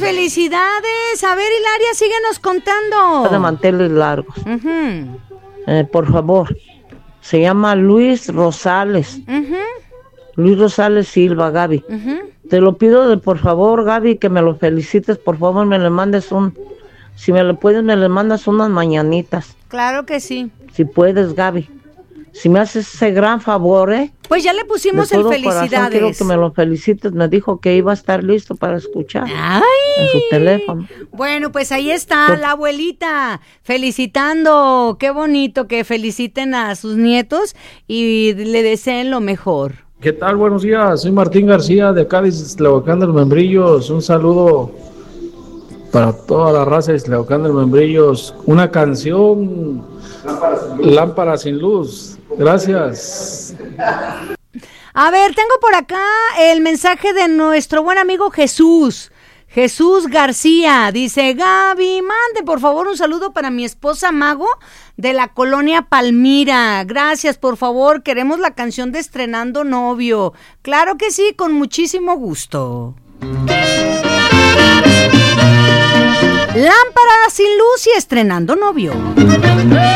felicidades. A ver, Hilaria, síguenos contando. De manteles largos. Por favor, se llama Luis Rosales. Luis Rosales Silva, Gaby. Te lo pido por favor, Gaby, que me lo felicites. Por favor, me le mandes si me le puedes, me le mandas unas mañanitas. Claro que sí. Si puedes, Gaby. Si me haces ese gran favor, Pues ya le pusimos el felicidades. Corazón, quiero que me lo felicites. Me dijo que iba a estar listo para escuchar. ¡Ay! En su teléfono. Bueno, pues ahí está la abuelita felicitando. Qué bonito que feliciten a sus nietos y le deseen lo mejor. ¿Qué tal? Buenos días. Soy Martín García de Cádiz, Tlahuacán de los Membrillos. Un saludo para toda la raza de Tlahuacán de los Membrillos. Una canción, Lámpara sin luz. Gracias. A ver, tengo por acá el mensaje de nuestro buen amigo Jesús García. Dice: Gaby, mande por favor un saludo para mi esposa Mago de la colonia Palmira. Gracias, por favor, queremos la canción de Estrenando Novio. Claro que sí, con muchísimo gusto. Lámpara sin luz y Estrenando Novio.